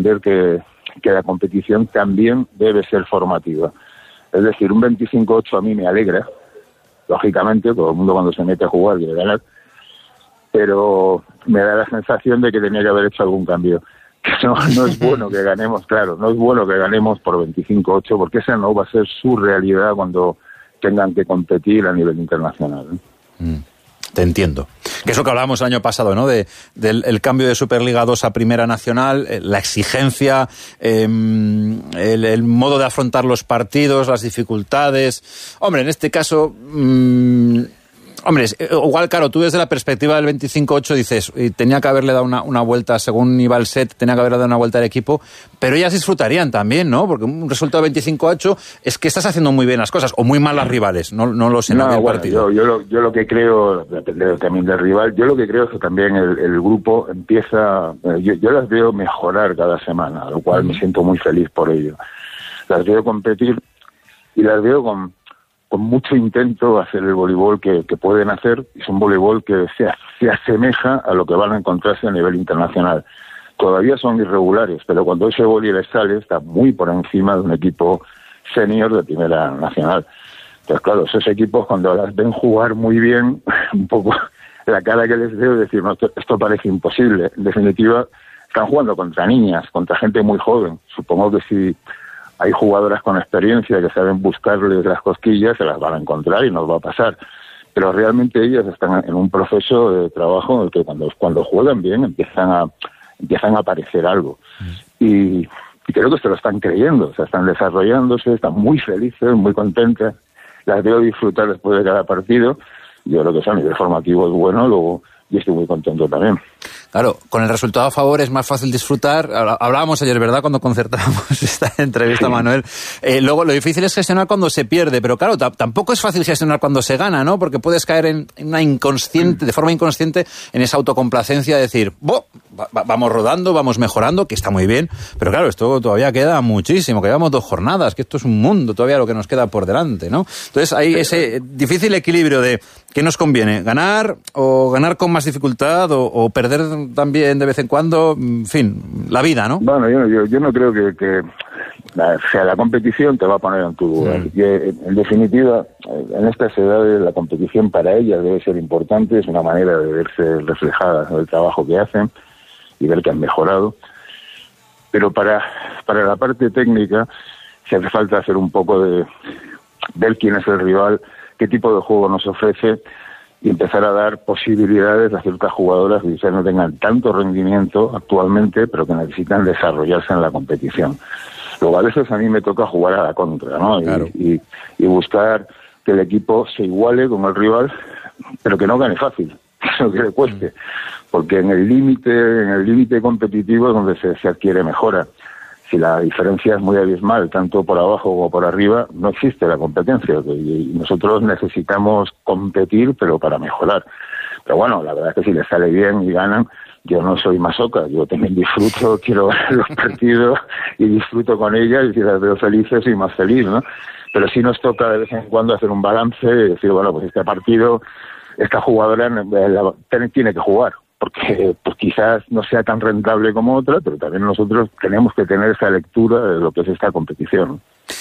entender que la competición también debe ser formativa. Es decir, un 25-8 a mí me alegra, lógicamente, todo el mundo cuando se mete a jugar quiere ganar, pero me da la sensación de que tenía que haber hecho algún cambio. Que no es bueno que ganemos, claro, no es bueno que ganemos por 25-8, porque esa no va a ser su realidad cuando tengan que competir a nivel internacional. Te entiendo. Que es lo que hablábamos el año pasado, ¿no? Del cambio de Superliga 2 a Primera Nacional, la exigencia, el modo de afrontar los partidos, las dificultades. Hombre, en este caso... igual, claro, tú desde la perspectiva del 25-8 dices, tenía que haberle dado una vuelta, según iba el set, tenía que haberle dado una vuelta al equipo, pero ellas disfrutarían también, ¿no? Porque un resultado de 25-8 es que estás haciendo muy bien las cosas, o muy mal las rivales, no lo sé, no, partido. Yo lo que creo, depende también del rival, yo lo que creo es que también el grupo empieza, yo las veo mejorar cada semana, lo cual me siento muy feliz por ello. Las veo competir y las veo con mucho intento hacer el voleibol que pueden hacer. Es un voleibol que se asemeja a lo que van a encontrarse a nivel internacional. Todavía son irregulares, pero cuando ese voleibol les sale, está muy por encima de un equipo senior de Primera Nacional. Entonces, claro, esos equipos cuando las ven jugar muy bien, un poco la cara que les veo es decir, no, esto parece imposible. En definitiva, están jugando contra niñas, contra gente muy joven. Supongo que si hay jugadoras con experiencia que saben buscarles las cosquillas, se las van a encontrar y nos va a pasar. Pero realmente ellas están en un proceso de trabajo en el que cuando juegan bien empiezan a aparecer algo. Y creo que se lo están creyendo, o sea, están desarrollándose, están muy felices, muy contentas. Las veo disfrutar después de cada partido. Yo creo que eso a nivel formativo es bueno, luego yo estoy muy contento también. Claro, con el resultado a favor es más fácil disfrutar. Hablábamos ayer, ¿verdad?, cuando concertábamos esta entrevista, Manuel. Luego, lo difícil es gestionar cuando se pierde, pero claro, tampoco es fácil gestionar cuando se gana, ¿no? Porque puedes caer en una inconsciente, de forma inconsciente, en esa autocomplacencia de decir, vamos rodando, vamos mejorando, que está muy bien, pero claro, esto todavía queda muchísimo, que llevamos 2 jornadas, que esto es un mundo todavía lo que nos queda por delante, ¿no? Entonces hay ese difícil equilibrio de ¿qué nos conviene? ¿Ganar o ganar con más dificultad o perder también de vez en cuando? En fin, la vida, ¿no? Bueno, yo no creo que la competición te va a poner en tu lugar. En definitiva, en estas edades la competición para ellas debe ser importante, es una manera de verse reflejada en el trabajo que hacen y ver que han mejorado. Pero para la parte técnica se hace falta hacer un poco de ver quién es el rival, qué tipo de juego nos ofrece y empezar a dar posibilidades a ciertas jugadoras que quizás no tengan tanto rendimiento actualmente, pero que necesitan desarrollarse en la competición. Luego a veces a mí me toca jugar a la contra, ¿no? Claro. Y buscar que el equipo se iguale con el rival, pero que no gane fácil, eso que le cueste, porque en el límite competitivo es donde se adquiere mejora. Si la diferencia es muy abismal, tanto por abajo como por arriba, no existe la competencia. Y nosotros necesitamos competir, pero para mejorar. Pero bueno, la verdad es que si les sale bien y ganan, yo no soy masoca. Yo también disfruto, quiero ver los partidos y disfruto con ellas. Y si las veo felices, soy más feliz, ¿no? Pero sí nos toca de vez en cuando hacer un balance y decir, bueno, pues este partido, esta jugadora tiene que jugar. Porque pues quizás no sea tan rentable como otra, pero también nosotros tenemos que tener esa lectura de lo que es esta competición.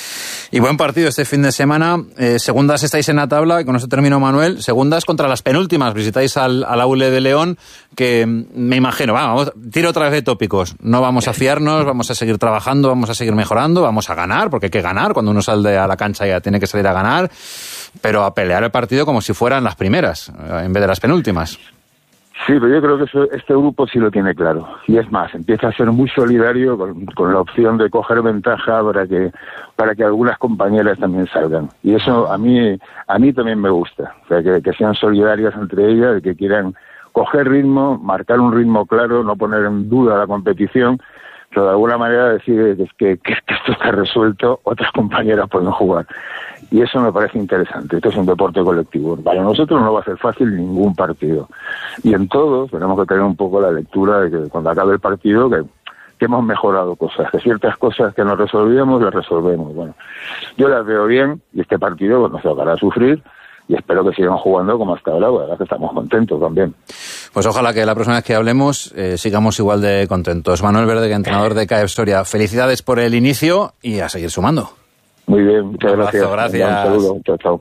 Y buen partido este fin de semana. Segundas estáis en la tabla, y con eso termino, Manuel. Segundas contra las penúltimas. Visitáis al Aule de León, que me imagino, vamos, tiro otra vez de tópicos. No vamos a fiarnos, vamos a seguir trabajando, vamos a seguir mejorando, vamos a ganar, porque hay que ganar. Cuando uno sale a la cancha ya tiene que salir a ganar, pero a pelear el partido como si fueran las primeras, en vez de las penúltimas. Sí, pero yo creo que este grupo sí lo tiene claro. Y es más, empieza a ser muy solidario con la opción de coger ventaja para que algunas compañeras también salgan. Y eso a mí también me gusta. O sea, que sean solidarias entre ellas, que quieran coger ritmo, marcar un ritmo claro, no poner en duda la competición, pero de alguna manera decir que esto está resuelto, otras compañeras pueden jugar. Y eso me parece interesante. Esto es un deporte colectivo. Para nosotros no va a ser fácil ningún partido. Y en todos tenemos que tener un poco la lectura de que cuando acabe el partido que hemos mejorado cosas, que ciertas cosas que no resolvíamos las resolvemos. Bueno, yo las veo bien y este partido nos tocará sufrir y espero que sigan jugando como hasta ahora, la verdad que estamos contentos también. Pues ojalá que la próxima vez que hablemos sigamos igual de contentos. Manuel Verdaguer, entrenador de CAEF Soria, felicidades por el inicio y a seguir sumando. Muy bien, muchas gracias. Gracias. Un saludo, chao, chao.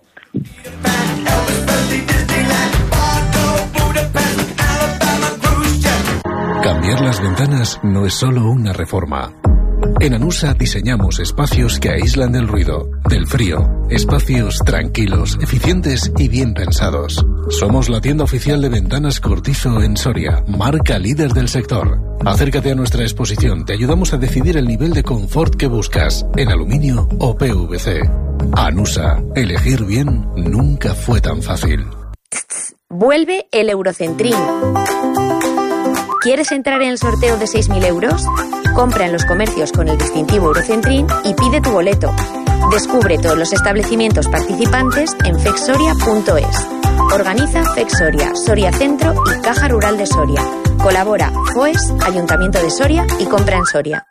Cambiar las ventanas no es solo una reforma. En Anusa diseñamos espacios que aíslan del ruido, del frío, espacios tranquilos, eficientes y bien pensados. Somos la tienda oficial de ventanas Cortizo en Soria, marca líder del sector. Acércate a nuestra exposición, te ayudamos a decidir el nivel de confort que buscas, en aluminio o PVC. Anusa, elegir bien nunca fue tan fácil. Vuelve el Eurocentrín. ¿Quieres entrar en el sorteo de 6.000 euros? Compra en los comercios con el distintivo Eurocentrín y pide tu boleto. Descubre todos los establecimientos participantes en fexsoria.es. Organiza Fexsoria, Soria Centro y Caja Rural de Soria. Colabora FOES, Ayuntamiento de Soria y Compra en Soria.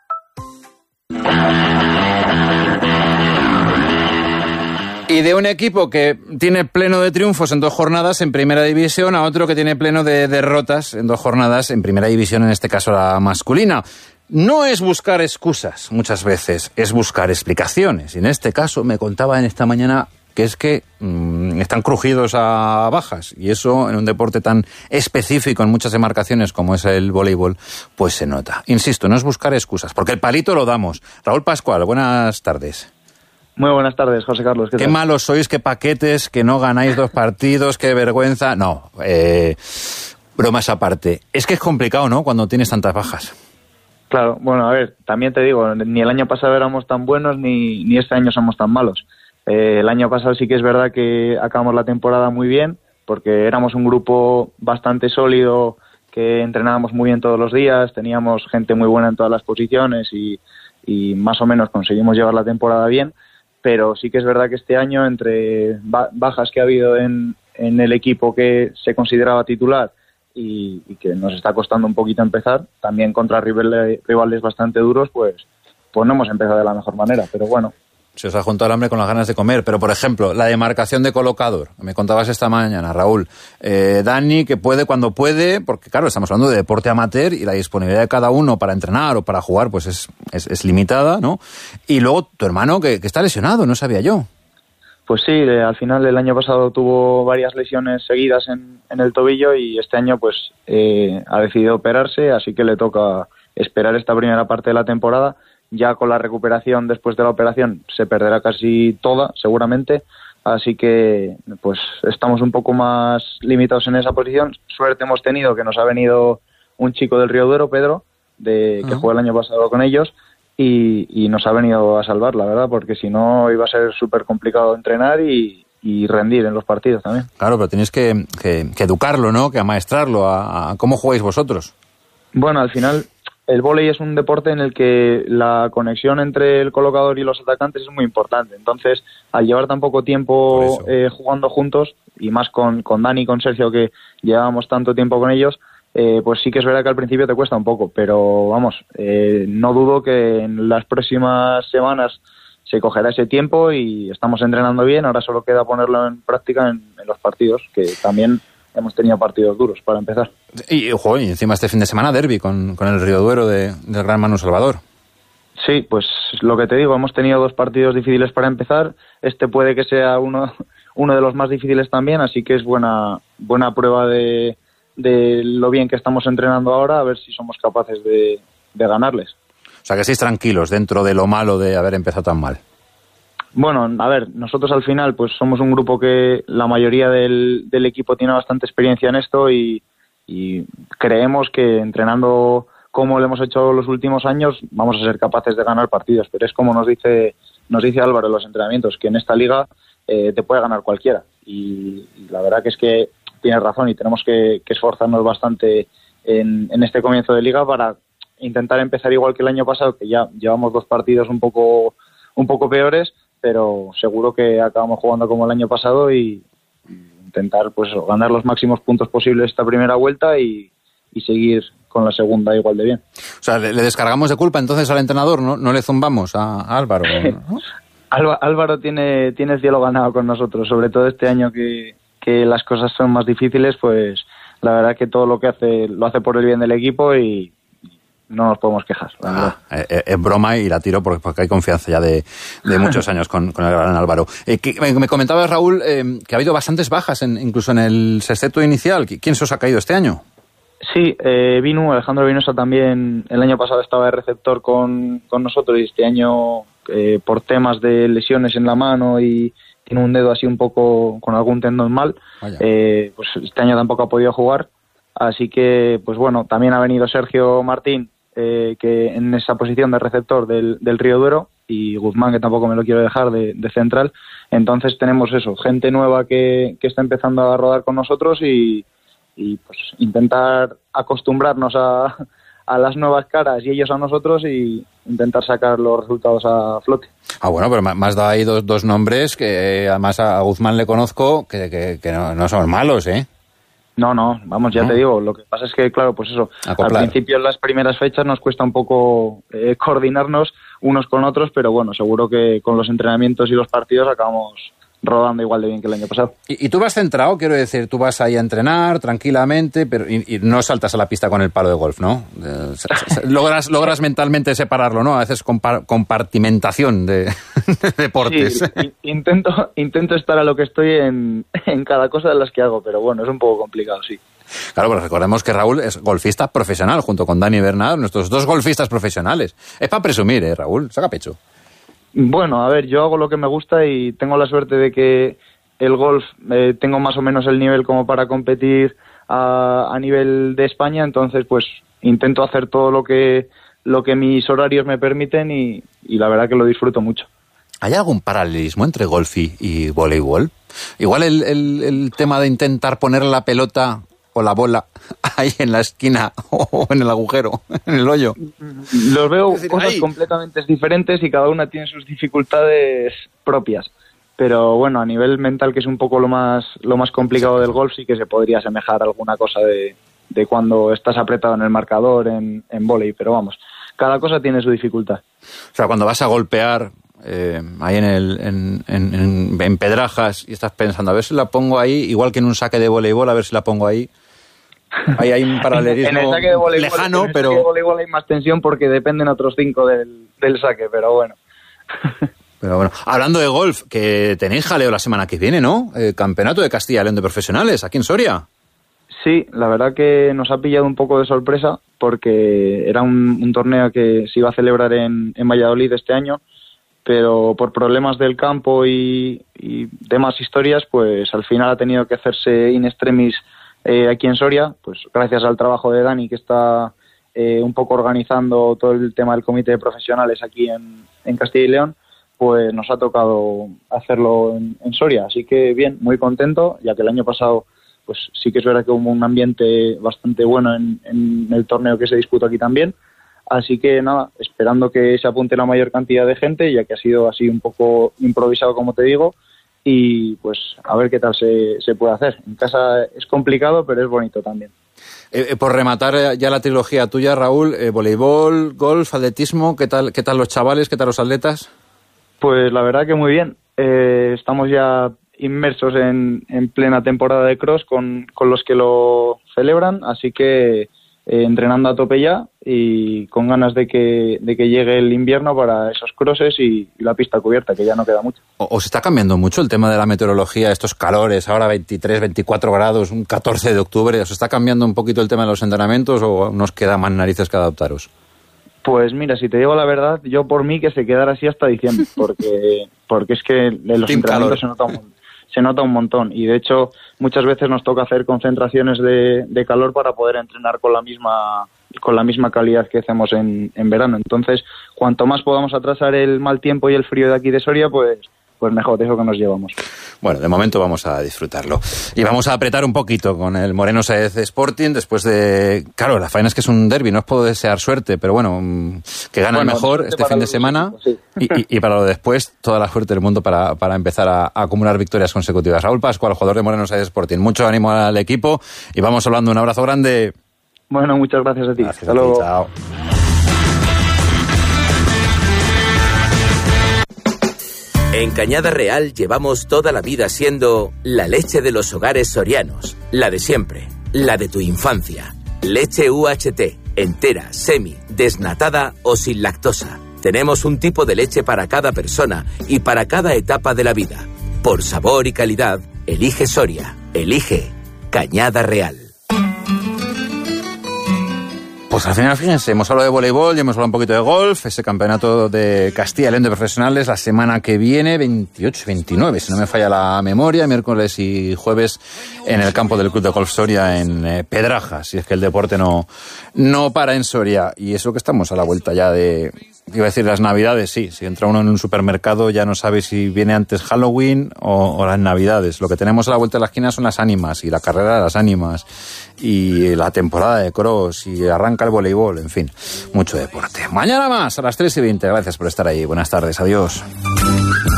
Y de un equipo que tiene pleno de triunfos en 2 jornadas en Primera División a otro que tiene pleno de derrotas en 2 jornadas en Primera División, en este caso la masculina. No es buscar excusas muchas veces, es buscar explicaciones. Y en este caso me contaba en esta mañana que es que están crujidos a bajas. Y eso en un deporte tan específico en muchas demarcaciones como es el voleibol, pues se nota. Insisto, no es buscar excusas, porque el palito lo damos. Raúl Pascual, buenas tardes. Muy buenas tardes, José Carlos. Qué malos sois, qué paquetes, que no ganáis 2 partidos, qué vergüenza. No, bromas aparte. Es que es complicado, ¿no?, cuando tienes tantas bajas. Claro, bueno, a ver, también te digo, ni el año pasado éramos tan buenos ni este año somos tan malos. El año pasado sí que es verdad que acabamos la temporada muy bien, porque éramos un grupo bastante sólido, que entrenábamos muy bien todos los días, teníamos gente muy buena en todas las posiciones y más o menos conseguimos llevar la temporada bien. Pero sí que es verdad que este año, entre bajas que ha habido en el equipo que se consideraba titular y que nos está costando un poquito empezar, también contra rivales bastante duros, pues no hemos empezado de la mejor manera, pero bueno. Se os ha juntado el hambre con las ganas de comer, pero por ejemplo, la demarcación de colocador, me contabas esta mañana, Raúl, Dani, que puede cuando puede, porque claro, estamos hablando de deporte amateur y la disponibilidad de cada uno para entrenar o para jugar pues es limitada, ¿no? Y luego tu hermano que está lesionado, no sabía yo. Pues sí, al final el año pasado tuvo varias lesiones seguidas en el tobillo y este año pues ha decidido operarse, así que le toca esperar esta primera parte de la temporada. Ya con la recuperación después de la operación se perderá casi toda, seguramente, así que pues estamos un poco más limitados en esa posición. Suerte hemos tenido que nos ha venido un chico del Río Duero, Pedro, que jugó el año pasado con ellos y nos ha venido a salvar, la verdad, porque si no iba a ser súper complicado entrenar y rendir en los partidos también. Claro, pero tenéis que educarlo, ¿no?, que amaestrarlo a cómo jugáis vosotros. Bueno, al final el vóley es un deporte en el que la conexión entre el colocador y los atacantes es muy importante. Entonces, al llevar tan poco tiempo jugando juntos, y más con Dani y con Sergio, que llevábamos tanto tiempo con ellos, pues sí que es verdad que al principio te cuesta un poco. Pero vamos, no dudo que en las próximas semanas se cogerá ese tiempo y estamos entrenando bien. Ahora solo queda ponerlo en práctica en los partidos, que también hemos tenido partidos duros para empezar. Y encima este fin de semana derbi con el Río Duero del Gran Manu Salvador. Sí, pues lo que te digo, hemos tenido 2 partidos difíciles para empezar. Este puede que sea uno de los más difíciles también, así que es buena prueba de lo bien que estamos entrenando ahora, a ver si somos capaces de ganarles. O sea, que estéis tranquilos dentro de lo malo de haber empezado tan mal. Bueno, a ver, nosotros al final pues somos un grupo que la mayoría del equipo tiene bastante experiencia en esto y creemos que entrenando como lo hemos hecho los últimos años vamos a ser capaces de ganar partidos, pero es como nos dice Álvaro en los entrenamientos, que en esta liga te puede ganar cualquiera y la verdad que es que tienes razón y tenemos que esforzarnos bastante en este comienzo de liga para intentar empezar igual que el año pasado, que ya llevamos 2 partidos un poco peores, pero seguro que acabamos jugando como el año pasado y intentar pues ganar los máximos puntos posibles esta primera vuelta y seguir con la segunda igual de bien. O sea, le descargamos de culpa entonces al entrenador, ¿no le zumbamos a Álvaro, ¿no? Álvaro tiene el cielo ganado con nosotros, sobre todo este año que las cosas son más difíciles, pues la verdad que todo lo que hace lo hace por el bien del equipo y no nos podemos quejar. Es broma y la tiro porque hay confianza ya de muchos años con el gran Álvaro. Me comentabas, Raúl, que ha habido bastantes bajas, incluso en el sexteto inicial. ¿Quién se os ha caído este año? Sí, Alejandro Vinosa también el año pasado estaba de receptor con nosotros y este año por temas de lesiones en la mano y tiene un dedo así un poco con algún tendón mal, pues este año tampoco ha podido jugar. Así que, pues bueno, también ha venido Sergio Martín, que en esa posición de receptor del Río Duero, y Guzmán, que tampoco me lo quiero dejar, de central. Entonces tenemos eso, gente nueva que está empezando a rodar con nosotros y pues intentar acostumbrarnos a las nuevas caras y ellos a nosotros y intentar sacar los resultados a flote. Bueno, pero me has dado ahí dos nombres que además a Guzmán le conozco que no son malos, ¿eh? No, vamos, ya te digo, lo que pasa es que, claro, pues eso, acoplar. Al principio en las primeras fechas nos cuesta un poco coordinarnos unos con otros, pero bueno, seguro que con los entrenamientos y los partidos acabamos rodando igual de bien que el año pasado. ¿Y tú vas centrado? Quiero decir, tú vas ahí a entrenar tranquilamente, pero y no saltas a la pista con el palo de golf, ¿no? Logras mentalmente separarlo, ¿no? A veces compartimentación de deportes. Sí, intento estar a lo que estoy en cada cosa de las que hago, pero bueno, es un poco complicado, sí. Claro, pero recordemos que Raúl es golfista profesional, junto con Dani Bernal, nuestros dos golfistas profesionales. Es para presumir, Raúl, saca pecho. Bueno, a ver, yo hago lo que me gusta y tengo la suerte de que el golf tengo más o menos el nivel como para competir a nivel de España, entonces pues intento hacer todo lo que mis horarios me permiten y la verdad que lo disfruto mucho. ¿Hay algún paralelismo entre golf y voleibol? Igual el tema de intentar poner la pelota o la bola ahí en la esquina o en el agujero, en el hoyo. Los veo cosas completamente diferentes y cada una tiene sus dificultades propias. Pero bueno, a nivel mental, que es un poco lo más complicado del golf, sí que se podría asemejar a alguna cosa de cuando estás apretado en el marcador en vóley. Pero vamos, cada cosa tiene su dificultad. O sea, cuando vas a golpear ahí en pedrajas y estás pensando, a ver si la pongo ahí, igual que en un saque de voleibol, a ver si la pongo ahí. Ahí hay un paralelismo en el saque de voleibol, lejano, pero... En el saque de voleibol hay más tensión porque dependen otros 5 del saque, pero bueno. Pero bueno, hablando de golf, que tenéis jaleo la semana que viene, ¿no? Campeonato de Castilla y León de profesionales, aquí en Soria. Sí, la verdad que nos ha pillado un poco de sorpresa porque era un torneo que se iba a celebrar en Valladolid este año, pero por problemas del campo y demás historias, pues al final ha tenido que hacerse in extremis aquí en Soria, pues gracias al trabajo de Dani, que está un poco organizando todo el tema del comité de profesionales aquí en Castilla y León, pues nos ha tocado hacerlo en Soria. Así que bien, muy contento, ya que el año pasado pues sí que es verdad que hubo un ambiente bastante bueno en el torneo que se disputó aquí también. Así que nada, esperando que se apunte la mayor cantidad de gente, ya que ha sido así un poco improvisado, como te digo, y pues a ver qué tal se puede hacer. En casa es complicado, pero es bonito también. Por rematar ya la trilogía tuya, Raúl, voleibol, golf, atletismo, ¿qué tal los chavales, qué tal los atletas? Pues la verdad que muy bien. Estamos ya inmersos en plena temporada de cross con los que lo celebran, así que entrenando a tope ya y con ganas de que llegue el invierno para esos crosses y la pista cubierta, que ya no queda mucho. ¿Os está cambiando mucho el tema de la meteorología, estos calores, ahora 23, 24 grados, un 14 de octubre? ¿Os está cambiando un poquito el tema de los entrenamientos o nos queda más narices que adaptaros? Pues mira, si te digo la verdad, yo por mí que se quedara así hasta diciembre, porque es que los entrenamientos se nota un montón y de hecho muchas veces nos toca hacer concentraciones de calor para poder entrenar con la misma calidad que hacemos en verano. Entonces, cuanto más podamos atrasar el mal tiempo y el frío de aquí de Soria, pues mejor, es lo que nos llevamos. Bueno, de momento vamos a disfrutarlo. Y vamos a apretar un poquito con el Moreno Sáez Sporting después de... Claro, la faena es que es un derbi, no os puedo desear suerte, pero bueno, que gane el mejor este fin de semana. Sí. Y para lo de después, toda la suerte del mundo para empezar a acumular victorias consecutivas. Raúl Pascual, jugador de Moreno Sáez Sporting. Mucho ánimo al equipo y vamos hablando. Un abrazo grande. Bueno, muchas gracias a ti. Hasta luego. Chao. En Cañada Real llevamos toda la vida siendo la leche de los hogares sorianos, la de siempre, la de tu infancia. Leche UHT, entera, semi, desnatada o sin lactosa. Tenemos un tipo de leche para cada persona y para cada etapa de la vida. Por sabor y calidad, elige Soria. Elige Cañada Real. Pues al final, fíjense, hemos hablado de voleibol y hemos hablado un poquito de golf, ese campeonato de Castilla y León de profesionales la semana que viene, 28 y 29, si no me falla la memoria, miércoles y jueves en el campo del Club de Golf Soria en Pedraja, si es que el deporte no para en Soria. Y eso que estamos a la vuelta ya de, iba a decir las Navidades, sí, si entra uno en un supermercado ya no sabe si viene antes Halloween o las Navidades. Lo que tenemos a la vuelta de la esquina son las ánimas y la carrera de las ánimas y la temporada de cross y arranca el voleibol, en fin, mucho deporte. Mañana más a las 3:20. Gracias por estar ahí. Buenas tardes. Adiós.